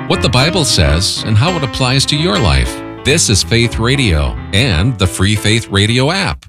what the Bible says, and how it applies to your life. This is Faith Radio and the free Faith Radio app.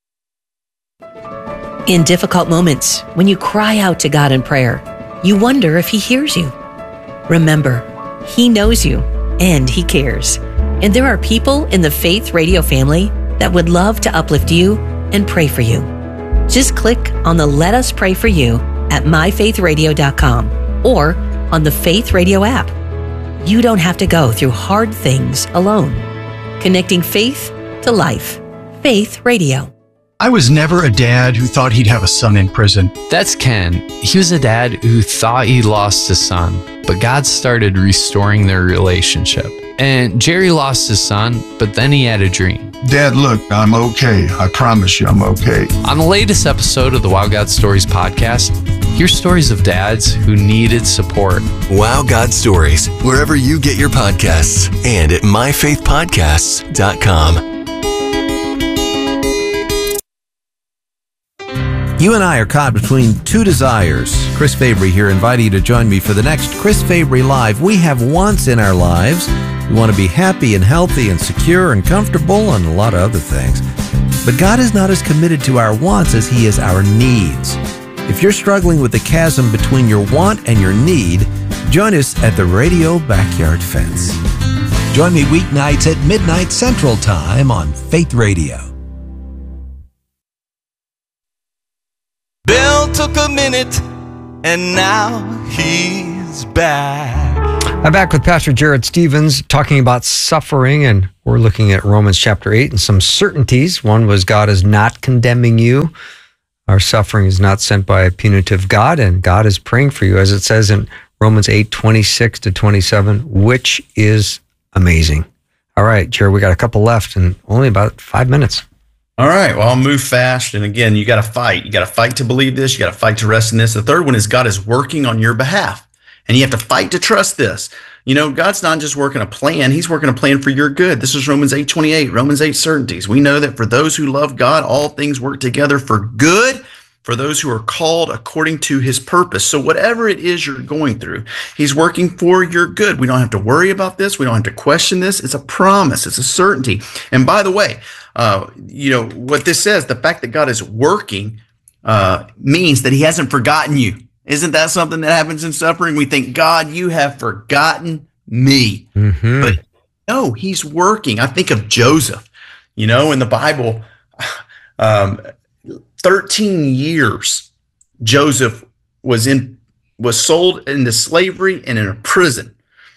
In difficult moments, when you cry out to God in prayer, you wonder if He hears you. Remember, He knows you and He cares. And there are people in the Faith Radio family that would love to uplift you and pray for you. Just click on the Let Us Pray For You at myfaithradio.com or on the Faith Radio app. You don't have to go through hard things alone. Connecting faith to life. Faith Radio. I was never a dad who thought he'd have a son in prison. That's Ken. He was a dad who thought he lost his son, but God started restoring their relationship. And Jerry lost his son, but then he had a dream. Dad, look, I'm okay. I promise you I'm okay. On the latest episode of the Wow God Stories podcast, hear stories of dads who needed support. Wow God Stories, wherever you get your podcasts and at myfaithpodcasts.com. You and I are caught between two desires. Chris Fabry here, inviting you to join me for the next Chris Fabry Live. We have wants in our lives. We want to be happy and healthy and secure and comfortable and a lot of other things. But God is not as committed to our wants as He is our needs. If you're struggling with the chasm between your want and your need, join us at the Radio Backyard Fence. Join me weeknights at midnight Central Time on Faith Radio. Bill took a minute, and now he's back. I'm back with Pastor Jared Stevens talking about suffering, and we're looking at Romans chapter 8 and some certainties. One was God is not condemning you. Our suffering is not sent by a punitive God, and God is praying for you, as it says in Romans 8, 26 to 27, which is amazing. All right, Jared, we got a couple left and only about 5 minutes. All right, well, I'll move fast. And again, you got to fight. You got to fight to believe this. You got to fight to rest in this. The third one is God is working on your behalf. And you have to fight to trust this. You know, God's not just working a plan. He's working a plan for your good. This is Romans 8:28, Romans 8 certainties. We know that for those who love God, all things work together for good, for those who are called according to His purpose. So whatever it is you're going through, He's working for your good. We don't have to worry about this. We don't have to question this. It's a promise. It's a certainty. And by the way, you know, what this says, the fact that God is working means that He hasn't forgotten you. Isn't that something that happens in suffering? We think, God, you have forgotten me. Mm-hmm. But no, He's working. I think of Joseph, you know, in the Bible, 13 years Joseph was sold into slavery and in a prison.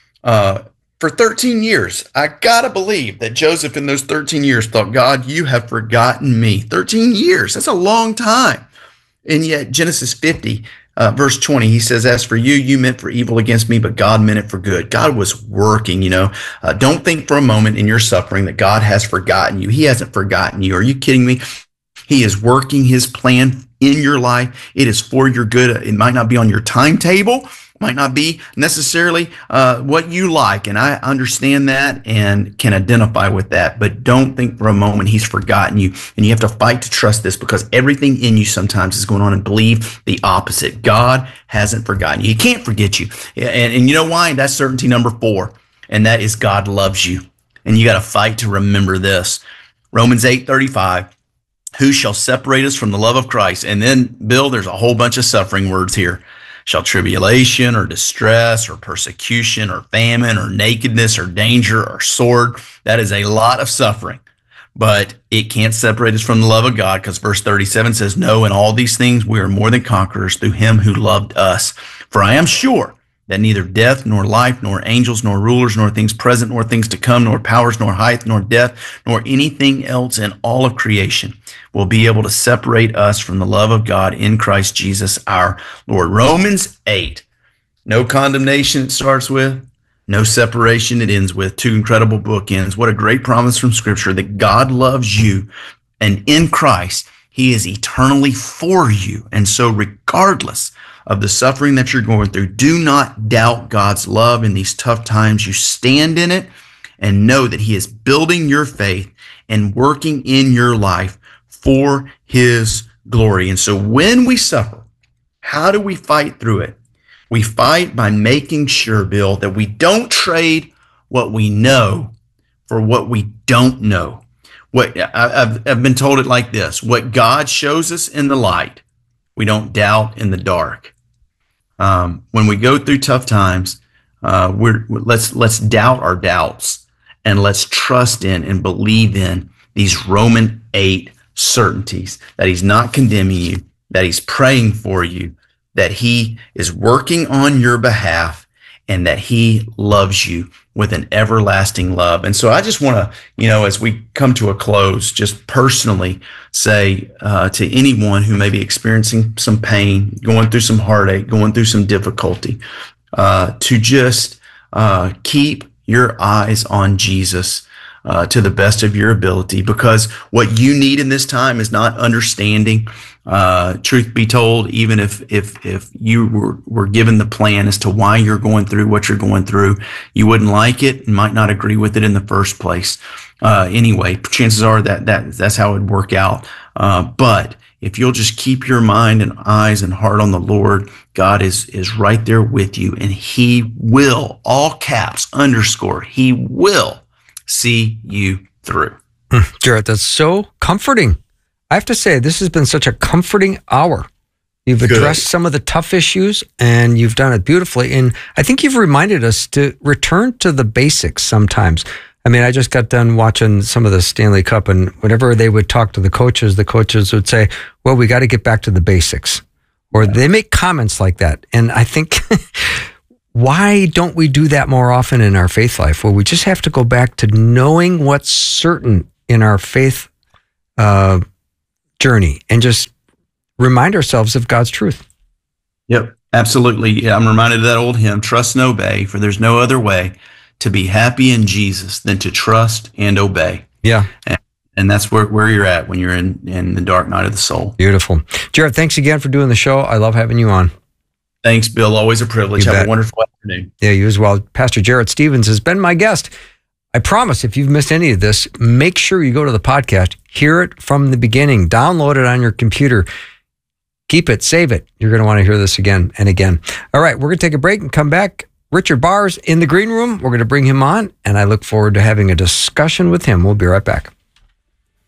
For 13 years, I gotta believe that Joseph in those 13 years thought, God, you have forgotten me. 13 years, that's a long time. And yet Genesis 50, verse 20, he says, as for you, you meant for evil against me, but God meant it for good. God was working, you know. Don't think for a moment in your suffering that God has forgotten you. He hasn't forgotten you. Are you kidding me? He is working His plan in your life. It is for your good. It might not be on your timetable, might not be necessarily what you like. And I understand that and can identify with that. But don't think for a moment He's forgotten you. And you have to fight to trust this, because everything in you sometimes is going on, and believe the opposite. God hasn't forgotten you. He can't forget you. And you know why? That's certainty number 4. And that is God loves you. And you got to fight to remember this. Romans 8:35. Who shall separate us from the love of Christ? And then, Bill, there's a whole bunch of suffering words here. Shall tribulation or distress or persecution or famine or nakedness or danger or sword? That is a lot of suffering. But it can't separate us from the love of God, because verse 37 says, no, in all these things we are more than conquerors through Him who loved us. For I am sure that neither death, nor life, nor angels, nor rulers, nor things present, nor things to come, nor powers, nor height, nor depth, nor anything else in all of creation will be able to separate us from the love of God in Christ Jesus our Lord. Romans 8, no condemnation it starts with, no separation it ends with. 2 incredible bookends. What a great promise from Scripture that God loves you, and in Christ He is eternally for you. And so regardless of the suffering that you're going through, do not doubt God's love in these tough times. You stand in it and know that He is building your faith and working in your life for His glory. And so when we suffer, how do we fight through it? We fight by making sure, Bill, that we don't trade what we know for what we don't know. What I've been told it like this: what God shows us in the light, we don't doubt in the dark. When we go through tough times, let's doubt our doubts, and let's trust in and believe in these Romans 8 certainties that He's not condemning you, that He's praying for you, that He is working on your behalf, and that He loves you with an everlasting love. And so I just want to, as we come to a close, just personally say to anyone who may be experiencing some pain, going through some heartache, going through some difficulty, to just keep your eyes on Jesus to the best of your ability, because what you need in this time is not understanding. Truth be told, even if you were given the plan as to why you're going through what you're going through, you wouldn't like it and might not agree with it in the first place. Anyway, chances are that's how it would work out. But if you'll just keep your mind and eyes and heart on the Lord, God is right there with you, and He will, all caps, underscore, He will see you through. Jarrett, that's so comforting. I have to say, this has been such a comforting hour. You've addressed some of the tough issues, and you've done it beautifully. And I think you've reminded us to return to the basics sometimes. I mean, I just got done watching some of the Stanley Cup, and whenever they would talk to the coaches would say, well, we got to get back to the basics. Or they make comments like that. And I think, why don't we do that more often in our faith life? Well, we just have to go back to knowing what's certain in our faith journey and just remind ourselves of God's truth. Yep, absolutely. Yeah, I'm reminded of that old hymn, trust and obey, for there's no other way to be happy in Jesus than to trust and obey. Yeah. And that's where you're at when you're in the dark night of the soul. Beautiful. Jarrett, thanks again for doing the show. I love having you on. Thanks, Bill. Always a privilege. Have a wonderful afternoon. Yeah, you as well. Pastor Jarrett Stevens has been my guest. I promise if you've missed any of this, make sure you go to the podcast, hear it from the beginning, download it on your computer, keep it, save it. You're going to want to hear this again and again. All right, we're going to take a break and come back. Richard Barr's in the green room. We're going to bring him on, and I look forward to having a discussion with him. We'll be right back.